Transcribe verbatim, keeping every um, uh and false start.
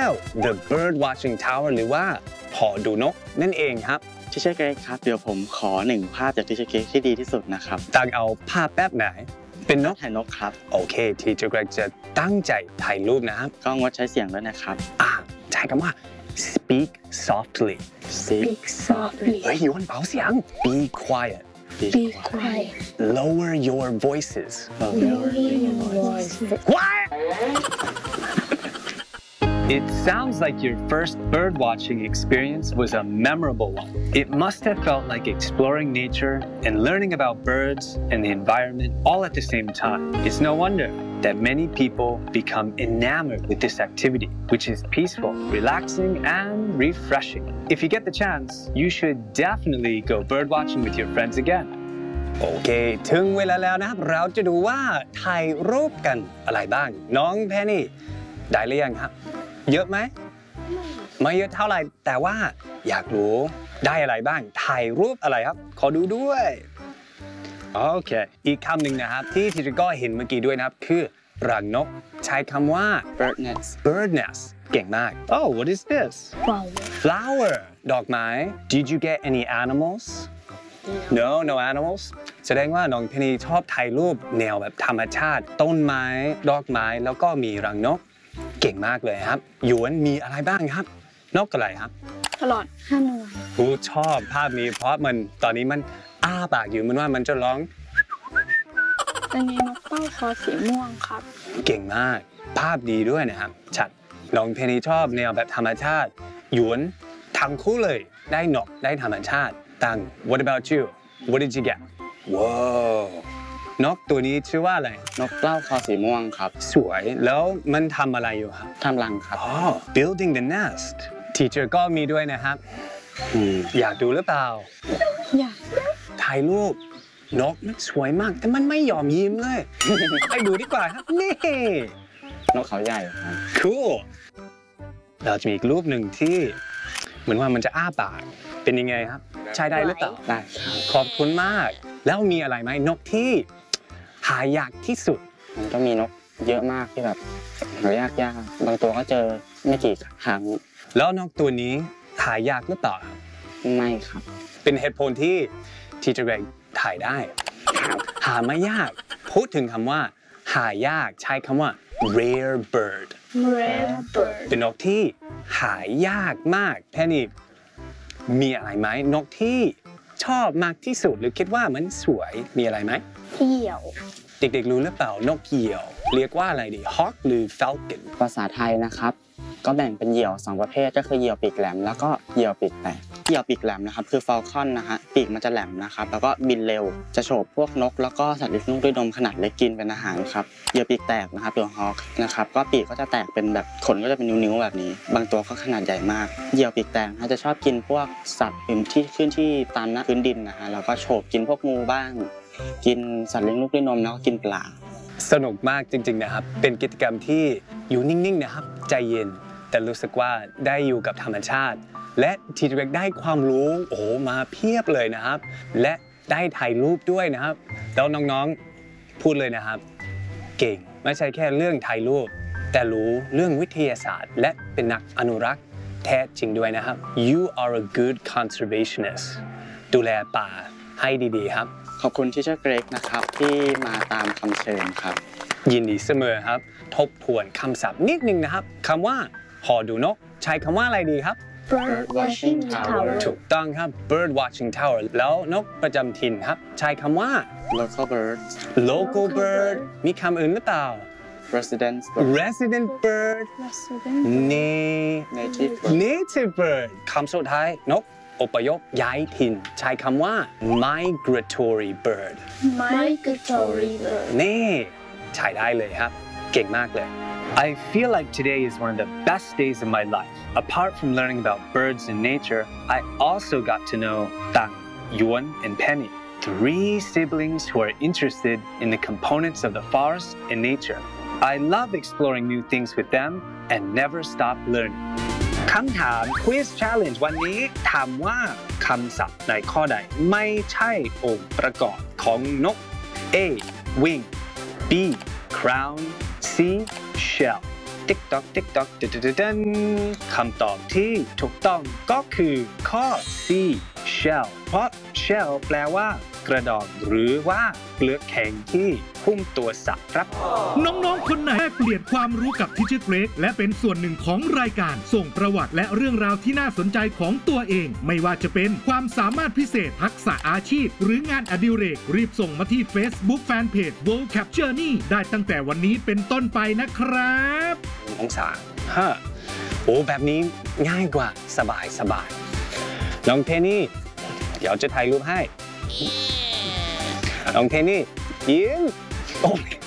The Bird Watching Tower หรือว่าหอดูนกนั่นเองครับทีเชอร์เกรกครับเดี๋ยวผมขอหนึ่งภาพจากทีเชอร์เกรกที่ดีที่สุดนะครับตั้งเอาภาพแบบไหนเป็นนกถ่ายนกครับโอเคทีเชอร์เกรกจะตั้งใจถ่ายรูปนะครับก็งดใช้เสียงด้วยนะครับอ่าใช้คำว่า speak softly speak softly เฮ้ยยวนเบาเสียง be quiet be quiet lower your voices lower your voices what It sounds like your first bird-watching experience was a memorable one. It must have felt like exploring nature and learning about birds and the environment all at the same time. It's no wonder that many people become enamored with this activity, which is peaceful, relaxing, and refreshing. If you get the chance, you should definitely go bird-watching with your friends again. โอเคถึงเวลาแล้วนะครับเราจะดูว่าถ่ายรูปกันอะไรบ้างน้องแพนนี่ได้หรือยังครับเยอะไหมไม่เยอะเท่าไหร่แต่ว่าอยากรู้ได้อะไรบ้างถ่ายรูปอะไรครับขอดูด้วยโอเคอีกคำหนึ่งนะครับที่ทีเจก็เห็นเมื่อกี้ด้วยนะครับคือรังนกใช้คำว่า bird nest bird nest เก่งมาก Oh what is this flower flower ดอกไม้ Did you get any animals No no animals แสดงว่าน้องเพนีชอบถ่ายรูปแนวแบบธรรมชาติต้นไม้ดอกไม้แล้วก็มีรังนกเก่งมากเลยครับหยวนมีอะไรบ้างครับนกอะไรครับตลอดห้าหน่วยกูชอบภาพนี้เพราะมันตอนนี้มันอ้าปากอยู่มันว่ามันจะร้องอันนี้นกเป้าคอสีม่วงครับเก่งมากภาพดีด้วยนะครับชัดน้องเพนีชอบแนวแบบธรรมชาติหยวนทั้งคู่เลยได้นกได้ธรรมชาติตัง What about you What did you get Wowนกตัวนี้ชื่อว่าอะไรนกเปล้าคอสีม่วงครับสวยแล้วมันทำอะไรอยู่ครับทำรังครับอ๋อ building the nest teacher ก็มีด้วยนะครับอยากดูหรือเปล่าอยากถ่ายรูปนกมันสวยมากแต่มันไม่ยอมยิ้มเลยไปดูดีกว่าครับนี่นกเขาใหญ่ครับ cool เราจะมีอีกรูปหนึ่งที่เหมือนว่ามันจะอ้าปากเป็นยังไงครับใช้ได้หรือเปล่าได้ครับขอบคุณมากแล้วมีอะไรไหมนกที่หายากที่สุดมันก็มีนกเยอะมากที่แบบหายากยากบางตัวก็เจอไม่กี่ครั้งแล้วนกตัวนี้หายากหรือเปล่าไม่ครับเป็นเหตุผลที่ที่จะแบ่งถ่ายได้หาไม่ยากพูดถึงคำว่าหายากใช้คำว่า rare bird rare bird เป็นนกที่หายากมากแค่นี้มีอะไรไหมนกที่ชอบมากที่สุดหรือคิดว่ามันสวยมีอะไรไหมเหยี่ยวเด็กๆรู้หรือเปล่านกเหยี่ยวเรียกว่าอะไรดี hawk หรือ falcon ภาษาไทยนะครับก็แบ่งเป็นเหยี่ยวสองประเภทก็คือเหยี่ยวปีกแหลมแล้วก็เหยี่ยวปีกแตกเหยี่ยวปีกแหลมนะครับคือ falcon นะฮะปีกมันจะแหลมนะครับแล้วก็บินเร็วจะโฉบพวกนกแล้วก็สัตว์เลี้ยงลูกด้วยนมขนาดเล็กกินเป็นอาหารครับเหยี่ยวปีกแตกนะครับตัว hawk นะครับก็ปีกก็จะแตกเป็นแบบขนก็จะเป็นนิ้วๆแบบนี้บางตัวก็ขนาดใหญ่มากเหยี่ยวปีกแตกจะชอบกินพวกสัตว์อื่นที่ขึ้นที่ตามหน้าพื้นดินนะฮะแล้วก็โฉบกินพวกงูบ้างกินสัตว์เลี้ยงลูกด้วยนมแล้วก็กินปลาสนุกมากจริงๆนะครับเป็นกิจกรรมที่อยู่นิ่งๆนะครับใจเย็นแต่รู้สึกว่าได้อยู่กับธรรมชาติและทีเด็กได้ความรู้โอ้โหมาเพียบเลยนะครับและได้ถ่ายรูปด้วยนะครับแล้วน้องๆพูดเลยนะครับเก่งไม่ใช่แค่เรื่องถ่ายรูปแต่รู้เรื่องวิทยาศาสตร์และเป็นนักอนุรักษ์แท้จริงด้วยนะครับ You are a good conservationist ดูแลป่าให้ดีๆครับขอบคุณที่เชอร์เกรกนะครับที่มาตามคำเชิญครับยินดีเสมอครับทบทวนคำศัพท์นิดนึงนะครับคำว่าหอดูนกใช้คำว่าอะไรดีครับ bird watching tower ถูกต้องครับ bird watching tower แล้วนกประจำถิ่นครับใช้คำว่า local bird local bird มีคำอื่นหรือเปล่า resident bird resident bird native bird native bird คำสุดท้ายนกอพยพย้ายถิ่นใช้คำว่า migratory bird migratory bird นี่ใช้ได้เลยครับเก่งมากเลย I feel like today is one of the best days of my life. Apart from learning about birds and nature, I also got to know Tang, Yuan, and Penny, three siblings who are interested in the components of the forest and nature. I love exploring new things with them and never stop learning. คำถาม Quiz Challenge วันนี้ถามว่าคำศัพท์ในข้อใดไม่ใช่องค์ประกอบของนก A. Wing B. Crown C. Shell ติ๊กตอกติ๊กตอกดันคำตอบที่ถูกต้องก็คือข้อ C shell เพราะ shell แปลว่ากระดองหรือว่าเปลือกแข็งที่หุ้มตัวสัตว์ครับน้องๆคนไหนแลกเปลี่ยนความรู้กับ Teacher Greg และเป็นส่วนหนึ่งของรายการส่งประวัติและเรื่องราวที่น่าสนใจของตัวเองไม่ว่าจะเป็นความสามารถพิเศษทักษะอาชีพหรืองานอดิเรกรีบส่งมาที่ Facebook Fanpage World Cap Journey ได้ตั้งแต่วันนี้เป็นต้นไปนะครับองศาฮะโอ้แบบนี้ง่ายกว่าสบายสบายน้องเพนนี่เดี๋ยวจะถ่ายรูปให้น้องเพนนี่ยิ้มโอ้